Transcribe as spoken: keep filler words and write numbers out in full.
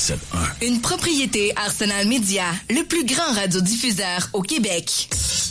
sept un. Une propriété Arsenal Media, le plus grand radiodiffuseur au Québec.